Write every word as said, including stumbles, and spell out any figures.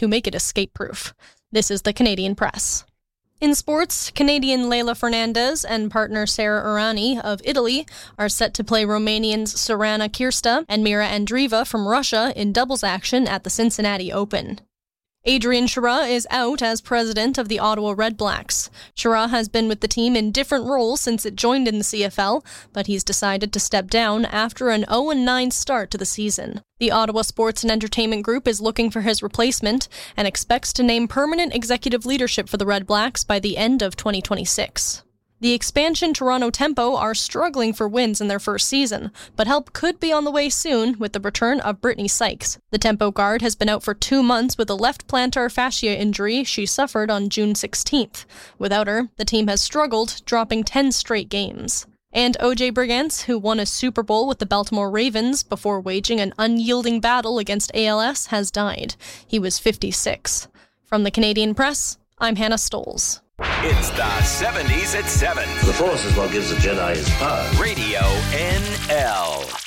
to make it escape-proof. This is the Canadian Press. In sports, Canadian Leylah Fernandez and partner Sara Errani of Italy are set to play Romanians Sorana Kirsta and Mira Andreeva from Russia in doubles action at the Cincinnati Open. Adrian Chara is out as president of the Ottawa Redblacks. Chara has been with the team in different roles since it joined in the C F L, but he's decided to step down after an oh and nine start to the season. The Ottawa Sports and Entertainment Group is looking for his replacement and expects to name permanent executive leadership for the Redblacks by the end of twenty twenty-six. The expansion Toronto Tempo are struggling for wins in their first season, but help could be on the way soon with the return of Brittany Sykes. The Tempo guard has been out for two months with a left plantar fascia injury she suffered on June sixteenth. Without her, the team has struggled, dropping ten straight games. And O J Brigance, who won a Super Bowl with the Baltimore Ravens before waging an unyielding battle against A L S, has died. He was fifty-six. From the Canadian Press, I'm Hannah Stoles. It's the seventies at seven. The Force is what gives the Jedi his power. Radio N L.